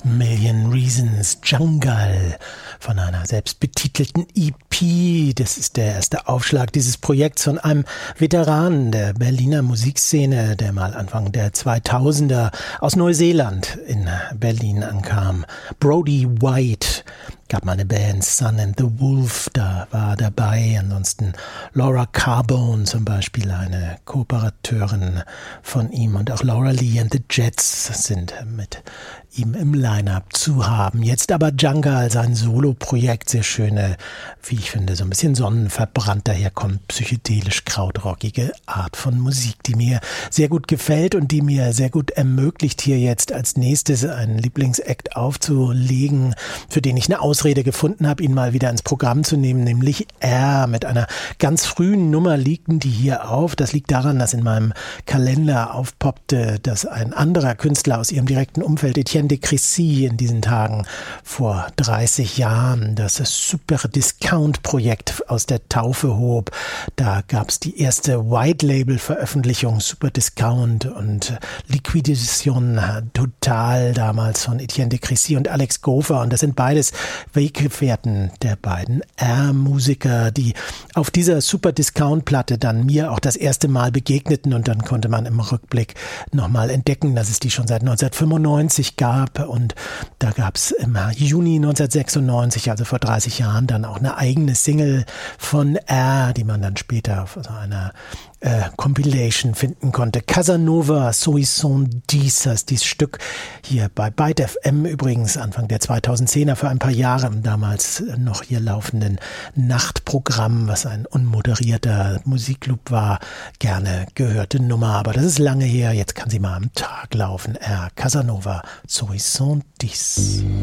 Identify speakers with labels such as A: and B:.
A: Million Reasons, Jungle von einer selbstbetitelten EP. Das ist der erste Aufschlag dieses Projekts von einem Veteranen der Berliner Musikszene, der mal Anfang der 2000er aus Neuseeland in Berlin ankam. Brody White. Gab mal eine Band, Sun and the Wolf, da war dabei. Ansonsten Laura Carbone zum Beispiel, eine Kooperateurin von ihm. Und auch Laura Lee and the Jets sind mit ihm im Line-Up zu haben. Jetzt aber Jungle, sein Solo-Projekt, sehr schöne, wie ich finde, so ein bisschen sonnenverbrannt daherkommt, psychedelisch krautrockige Art von Musik, die mir sehr gut gefällt und die mir sehr gut ermöglicht, hier jetzt als nächstes einen Lieblingsakt aufzulegen, für den ich eine Ausrede gefunden habe, ihn mal wieder ins Programm zu nehmen, nämlich R. Mit einer ganz frühen Nummer liegen die hier auf. Das liegt daran, dass in meinem Kalender aufpoppte, dass ein anderer Künstler aus ihrem direkten Umfeld, Etienne de Crécy, in diesen Tagen vor 30 Jahren das Super Discount-Projekt aus der Taufe hob. Da gab es die erste White-Label-Veröffentlichung, Super Discount und Liquidation Total, damals von Etienne de Crécy und Alex Gofer. Und das sind beides Weggefährten der beiden R-Musiker, die auf dieser Super Discount-Platte dann mir auch das erste Mal begegneten. Und dann konnte man im Rückblick nochmal entdecken, dass es die schon seit 1995 gab. Und da gab es im Juni 1996, also vor 30 Jahren, dann auch eine eigene Single von R, die man dann später auf so einer Compilation finden konnte. Casanova, Soissons dies heißt dieses Stück hier bei Byte FM übrigens, Anfang der 2010er, für ein paar Jahre im damals noch hier laufenden Nachtprogramm, was ein unmoderierter Musikclub war, gerne gehörte Nummer, aber das ist lange her, jetzt kann sie mal am Tag laufen. Casanova, Soissons dies.